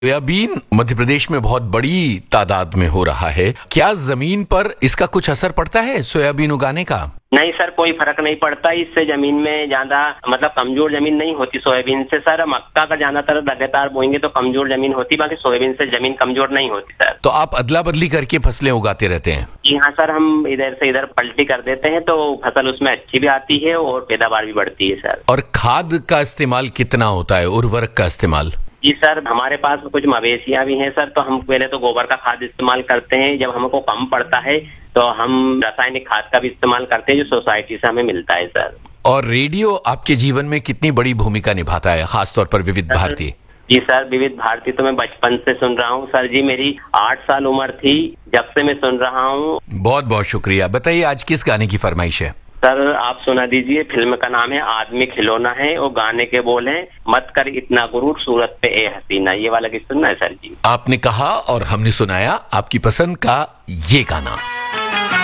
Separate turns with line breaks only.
Soybean Madhya Pradesh में बहुत बड़ी तादाद में हो रहा है। क्या जमीन पर इसका कुछ असर पड़ता है सोयाबीन उगाने का?
नहीं सर, कोई फर्क नहीं पड़ता। इससे जमीन में ज्यादा मतलब कमजोर जमीन नहीं होती सोयाबीन से सर। मक्का का ज्यादातर लगातार बोएंगे तो कमजोर जमीन होती, बाकी सोयाबीन से जमीन कमजोर नहीं होती सर।
तो आप अदला बदली करके फसलें उगाते रहते हैं?
जी हाँ सर, हम इधर से इधर पलटी कर देते हैं तो फसल उसमें अच्छी भी आती है और पैदावार भी बढ़ती है सर।
और खाद का इस्तेमाल कितना होता है, उर्वरक का इस्तेमाल?
जी सर, हमारे पास कुछ मवेशियां भी हैं सर, तो हम पहले तो गोबर का खाद इस्तेमाल करते हैं। जब हमको कम पड़ता है तो हम रासायनिक खाद का भी इस्तेमाल करते हैं जो सोसाइटी से हमें मिलता है सर।
और रेडियो आपके जीवन में कितनी बड़ी भूमिका निभाता है, खासतौर पर विविध भारती?
जी सर, विविध भारती तो मैं बचपन से सुन रहा हूँ सर जी। मेरी 8 साल उम्र थी जब से मैं सुन रहा हूँ।
बहुत बहुत शुक्रिया। बताइए आज किस गाने की फरमाइश है?
सर आप सुना दीजिए, फिल्म का नाम है आदमी खिलौना है और गाने के बोल हैं मत कर इतना गुरूर सूरत पे ए हसीना। ये वाला गीत सुनना है सर जी।
आपने कहा और हमने सुनाया आपकी पसंद का ये गाना।